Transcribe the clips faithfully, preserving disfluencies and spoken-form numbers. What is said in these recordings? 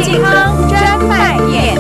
健康专卖店。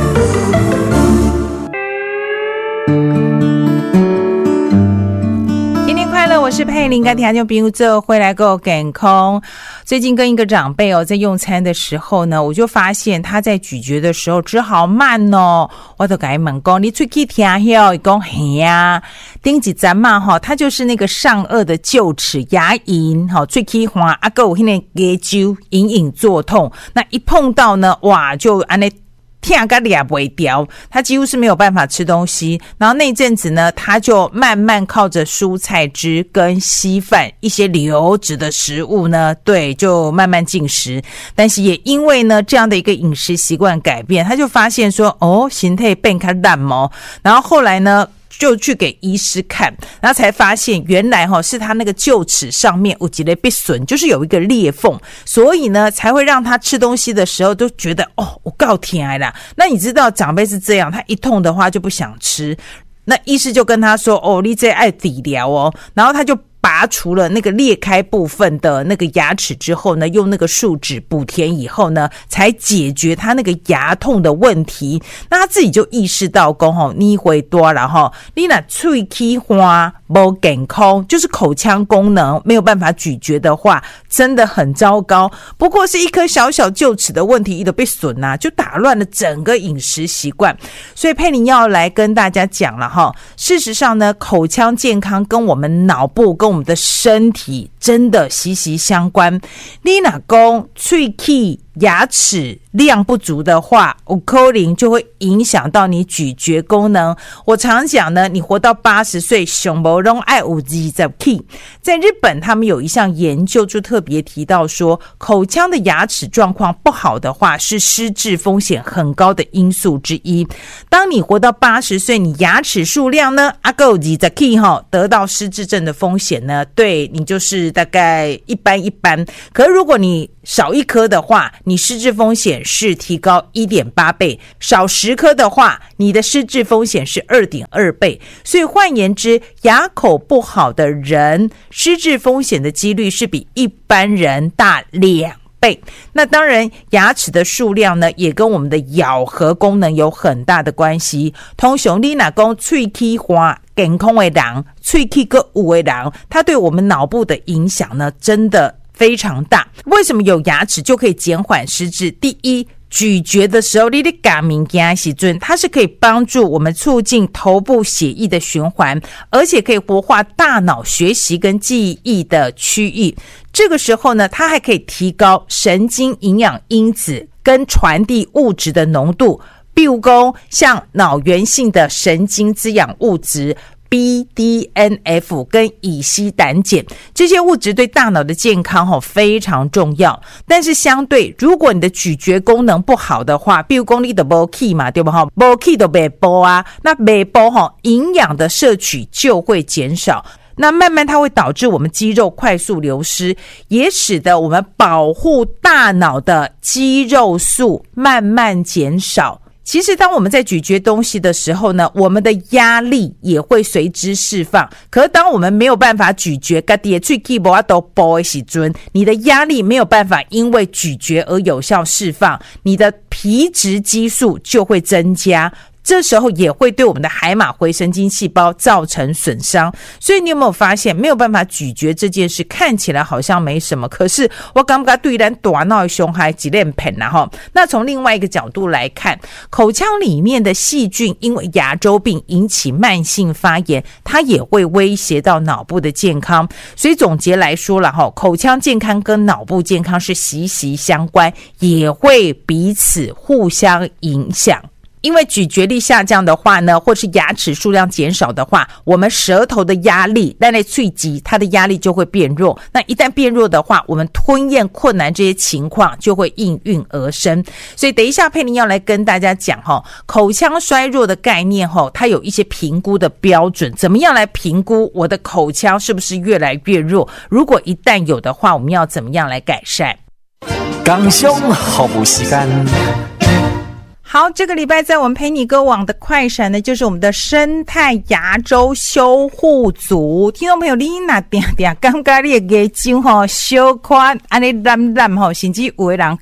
我是佩玲，跟听众朋友做回来够健康。最近跟一个长辈哦，在用餐的时候呢，我就发现他在咀嚼的时候吃好慢哦。我就跟他问说，你嘴去听晓？伊讲嘿啊，顶一站嘛哈，他就是那个上颚的臼齿牙龈哈，嘴去滑啊，还有那个牙周隐隐作痛。那一碰到呢，哇，就安尼。听个俩不掉，他几乎是没有办法吃东西。然后那阵子呢，他就慢慢靠着蔬菜汁跟稀饭一些流质的食物呢，对，就慢慢进食。但是也因为呢这样的一个饮食习惯改变，他就发现说，哦，形态变较烂毛。然后后来呢，就去给医师看，然后才发现原来齁是他那个臼齿上面有一个被损，就是有一个裂缝，所以呢才会让他吃东西的时候都觉得哦，我够痛啦。那你知道长辈是这样，他一痛的话就不想吃，那医师就跟他说，哦，你这爱治疗哦，然后他就拔除了那个裂开部分的那个牙齿之后呢，用那个树脂补填以后呢，才解决他那个牙痛的问题。那他自己就意识到说，吼，你会多了哈，你那喙齿花不健康，就是口腔功能没有办法咀嚼的话，真的很糟糕。不过是一颗小小臼齿的问题，一直被损啊，就打乱了整个饮食习惯。所以佩玲要来跟大家讲了哈，事实上呢，口腔健康跟我们脑部跟我们的身体真的息息相关。你若讲喙齿牙齿量不足的话，有可能就会影响到你咀嚼功能。我常讲呢，你活到八十岁，上没拢爱有二十齿。在日本，他们有一项研究就特别提到说，口腔的牙齿状况不好的话，是失智风险很高的因素之一。当你活到八十岁，你牙齿数量呢，啊够二十齿哈，得到失智症的风险呢，对你就是大概一般一般。可是如果你少一颗的话，你失智风险是提高 一点八倍，少十颗的话，你的失智风险是 二点二倍。所以换言之，牙口不好的人失智风险的几率是比一般人大两倍。那当然牙齿的数量呢，也跟我们的咬合功能有很大的关系。通常你若讲喙齿花健康的人，喙齿还有的人，它对我们脑部的影响呢，真的非常大。为什么有牙齿就可以减缓失智？第一，咀嚼的时候你在咬东西的时候，它是可以帮助我们促进头部血液的循环，而且可以活化大脑学习跟记忆的区域。这个时候呢，它还可以提高神经营养因子跟传递物质的浓度，比如说像脑源性的神经滋养物质B D N F 跟乙烯胆碱，这些物质对大脑的健康非常重要。但是相对，如果你的咀嚼功能不好的话，比如说你的没气嘛，对吧？没气就没补啊，那没补营养的摄取就会减少。那慢慢它会导致我们肌肉快速流失，也使得我们保护大脑的肌肉素慢慢减少。其实当我们在咀嚼东西的时候呢，我们的压力也会随之释放。可是当我们没有办法咀嚼，自己的嘴齿没办法补的时候，你的压力没有办法因为咀嚼而有效释放，你的皮质激素就会增加，这时候也会对我们的海马回神经细胞造成损伤。所以你有没有发现，没有办法咀嚼这件事看起来好像没什么，可是我感觉对咱大脑的伤害一连片啦齁。那从另外一个角度来看，口腔里面的细菌因为牙周病引起慢性发炎，它也会威胁到脑部的健康。所以总结来说啦齁，口腔健康跟脑部健康是息息相关，也会彼此互相影响。因为咀嚼力下降的话呢，或是牙齿数量减少的话，我们舌头的压力，但那喙肌它的压力就会变弱。那一旦变弱的话，我们吞咽困难这些情况就会应运而生。所以等一下佩玲要来跟大家讲齁，口腔衰弱的概念齁，它有一些评估的标准，怎么样来评估我的口腔是不是越来越弱？如果一旦有的话，我们要怎么样来改善？ 刚兄好不时间。 好，这个礼拜在我们陪你歌网的快闪呢，就是我们的生态牙周修护组。听众朋友，你那定定感觉你的牙周吼小块，安尼烂烂吼，甚至有的人去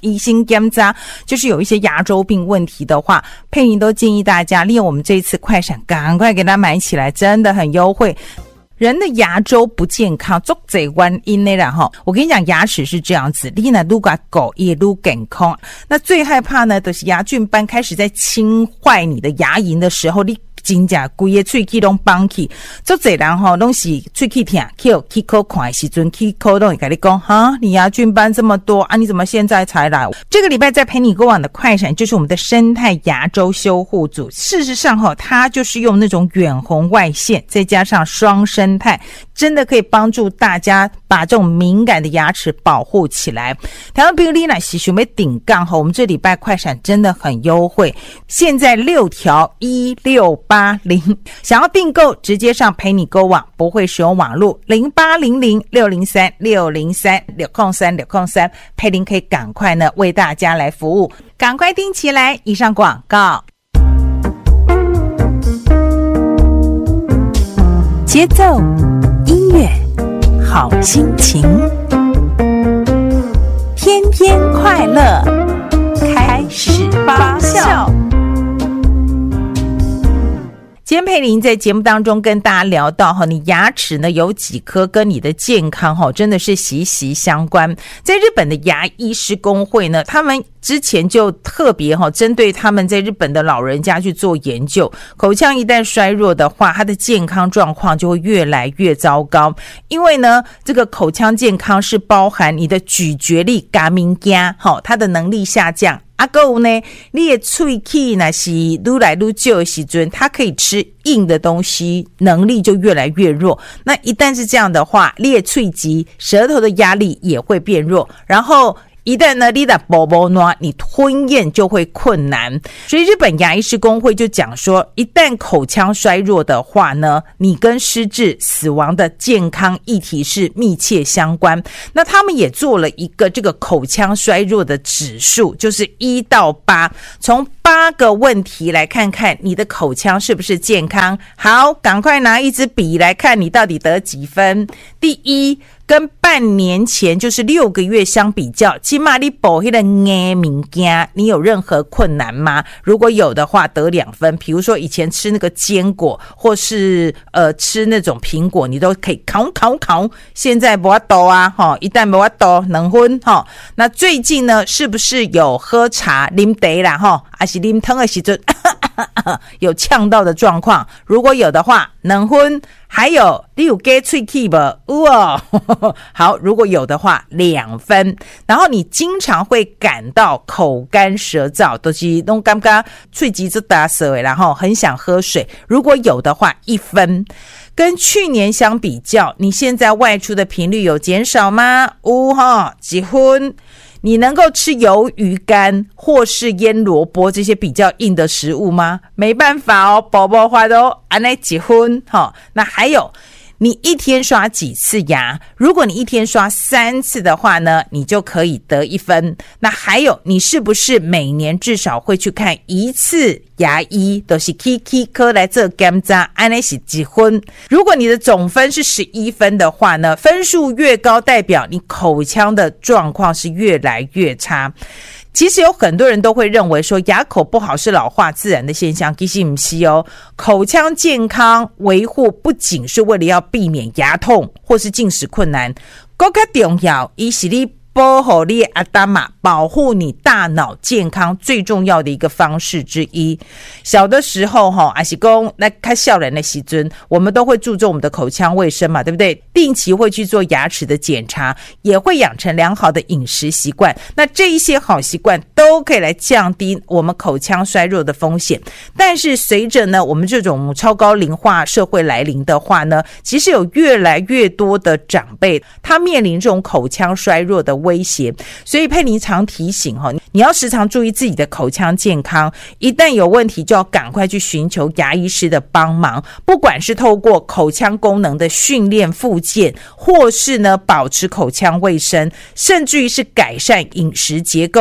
医生检查，就是有一些牙周病问题的话，佩妮都建议大家利用我们这一次快闪，赶快给它买起来，真的很优惠。人的牙周不健康，足多原因的啦哈。我跟你讲，牙齿是这样子，你那愈个狗也愈健康。那最害怕呢，就是牙菌斑开始在侵坏你的牙龈的时候，你真正规个喙齿拢绑起，足侪人吼拢是喙齿痛，去去科看的时阵，去科都会跟你讲，哈，你牙菌斑这么多啊，你怎么现在才来？这个礼拜在陪你过往的快闪，就是我们的生态牙周修护组。事实上哈，它就是用那种远红外线，再加上双生态，真的可以帮助大家把这种敏感的牙齿保护起来。台湾病例呢，是想要顶杠哈，我们这礼拜快闪真的很优惠，现在六条一六八零，想要订购直接上陪你购网，不会使用网络零八零零六零三六零三六空三六空三，佩林可以赶快呢为大家来服务，赶快订起来。以上广告。节奏，音乐，好心情，天天快乐，开始发酵。今天佩玲在节目当中跟大家聊到哈，你牙齿呢有几颗跟你的健康哈真的是息息相关。在日本的牙医师工会呢，他们之前就特别哈针对他们在日本的老人家去做研究，口腔一旦衰弱的话，他的健康状况就会越来越糟糕。因为呢，这个口腔健康是包含你的咀嚼力、嘎敏加，好，它的能力下降。啊，还有呢，你的喙齿那是愈来愈少的时阵，它可以吃硬的东西，能力就越来越弱。那一旦是这样的话，你的喙肌、舌头的压力也会变弱，然后一旦呢，你的宝宝呢，你吞咽就会困难。所以日本牙医师工会就讲说，一旦口腔衰弱的话呢，你跟失智、死亡的健康议题是密切相关。那他们也做了一个这个口腔衰弱的指数，就是一到八，从八个问题来看看你的口腔是不是健康。好，赶快拿一支笔来看你到底得几分。第一，跟半年前就是六个月相比较，起码你保那个硬物件，你有任何困难吗？如果有的话，得两分。比如说以前吃那个坚果，或是呃吃那种苹果，你都可以烤烤烤。现在没法度啊，哈，一旦没法度，两分哈。那最近呢，是不是有喝茶、啉茶啦，哈，还是啉汤的时阵有呛到的状况？如果有的话，两分。还有你有给喙齿不？有哦，好，如果有的话两分。然后你经常会感到口干舌燥，都是都感觉喙齿就打舌然后很想喝水，如果有的话一分。跟去年相比较，你现在外出的频率有减少吗？有哈，几分。你能够吃鱿鱼干或是腌萝卜这些比较硬的食物吗？没办法哦，宝宝话都按来几分齁。那还有，你一天刷几次牙？如果你一天刷三次的话呢，你就可以得一分。那还有，你是不是每年至少会去看一次牙医，都是去去科来做检查，安尼是几分？如果你的总分是十一分的话呢，分数越高，代表你口腔的状况是越来越差。其实有很多人都会认为说牙口不好是老化自然的现象，其实不是哦。口腔健康维护不仅是为了要避免牙痛或是进食困难，更重要它是你保护你的阿达玛，保护你大脑健康最重要的一个方式之一。小的时候哈，还是说那看少年的时阵，我们都会注重我们的口腔卫生嘛，对不对？定期会去做牙齿的检查，也会养成良好的饮食习惯。那这一些好习惯都可以来降低我们口腔衰弱的风险。但是随着呢，我们这种超高龄化社会来临的话呢，其实有越来越多的长辈，他面临这种口腔衰弱的威胁。所以佩妮常提醒你要时常注意自己的口腔健康，一旦有问题就要赶快去寻求牙医师的帮忙，不管是透过口腔功能的训练复健，或是呢保持口腔卫生，甚至于是改善饮食结构，都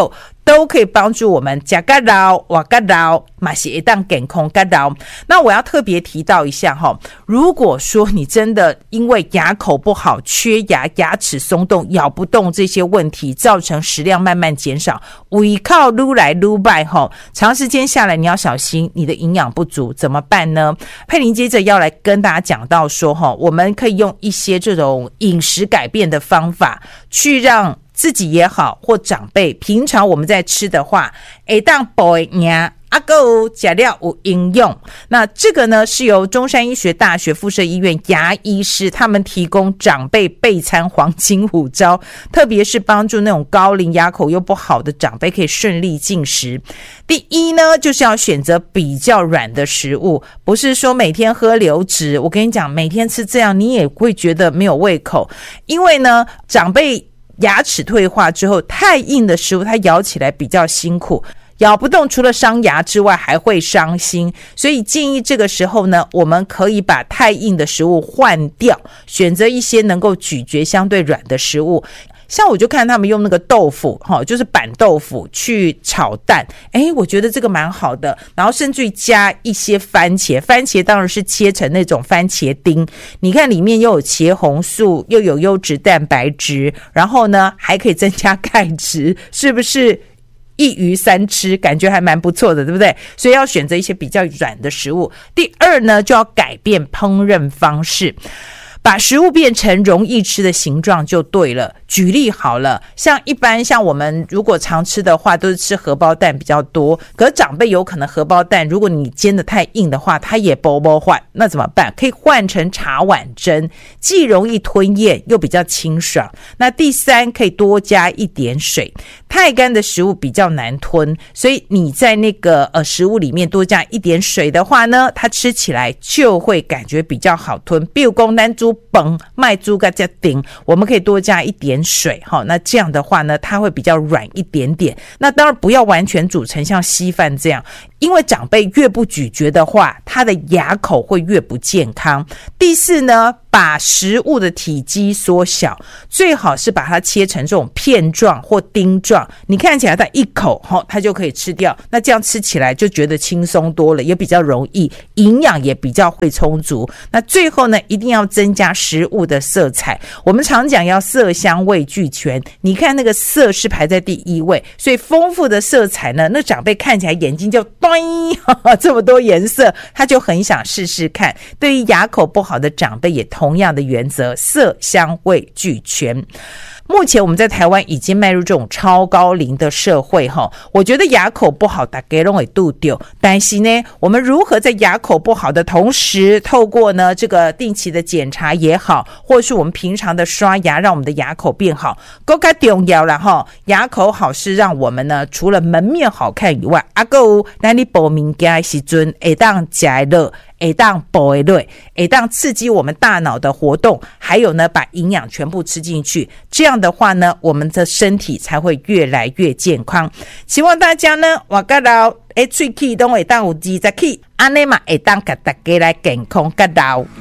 都可以帮助我们吃较老活较老，嘛是会当健康较老。那我要特别提到一下哈，如果说你真的因为牙口不好、缺牙、牙齿松动、咬不动这些问题，造成食量慢慢减少，胃靠撸来撸拜哈，长时间下来你要小心你的营养不足，怎么办呢？佩玲接着要来跟大家讲到说哈，我们可以用一些这种饮食改变的方法，去让自己也好或长辈平常我们在吃的话，会当补的营养啊够加料有应用。那这个呢是由中山医学大学附设医院牙医师他们提供长辈备餐黄金五招，特别是帮助那种高龄牙口又不好的长辈可以顺利进食。第一呢，就是要选择比较软的食物，不是说每天喝流质，我跟你讲每天吃这样你也会觉得没有胃口，因为呢长辈牙齿退化之后，太硬的食物它咬起来比较辛苦，咬不动，除了伤牙之外还会伤心，所以建议这个时候呢，我们可以把太硬的食物换掉，选择一些能够咀嚼相对软的食物。像我就看他们用那个豆腐就是板豆腐去炒蛋，诶我觉得这个蛮好的，然后甚至于加一些番茄，番茄当然是切成那种番茄丁，你看里面又有茄红素，又有优质蛋白质，然后呢还可以增加钙质，是不是一鱼三吃，感觉还蛮不错的，对不对？所以要选择一些比较软的食物。第二呢，就要改变烹饪方式，把食物变成容易吃的形状就对了。举例好了，像一般像我们如果常吃的话，都是吃荷包蛋比较多，可是长辈有可能荷包蛋如果你煎得太硬的话，它也包包坏，那怎么办？可以换成茶碗蒸，既容易吞咽又比较清爽。那第三，可以多加一点水，太干的食物比较难吞，所以你在那个呃食物里面多加一点水的话呢，它吃起来就会感觉比较好吞。比如说咱煮饭卖煮个加丁，我们可以多加一点水，那这样的话呢，它会比较软一点点。那当然不要完全煮成像稀饭这样，因为长辈越不咀嚼的话，他的牙口会越不健康。第四呢，把食物的体积缩小，最好是把它切成这种片状或丁状，你看起来它一口它就可以吃掉，那这样吃起来就觉得轻松多了，也比较容易，营养也比较会充足。那最后呢，一定要增加食物的色彩，我们常讲要色香味俱全，你看那个色是排在第一位，所以丰富的色彩呢，那长辈看起来眼睛就端这么多颜色，他就很想试试看。对于牙口不好的长辈也同样的原则，色香味俱全。目前我们在台湾已经迈入这种超高龄的社会，我觉得牙口不好大家都会肚丢，但是呢，我们如何在牙口不好的同时，透过呢这个定期的检查也好，或是我们平常的刷牙，让我们的牙口变好，更加重要啦齁。牙口好是让我们呢除了门面好看以外，还有咱你补物件的时阵会当吃得落，会当补的落，会当刺激我们大脑的活动，还有呢把营养全部吃进去，这样的话呢，我们的身体才会越来越健康。希望大家呢，活到老，诶，喙齿都会当有二十齿，安尼嘛会当给大家来健康到老。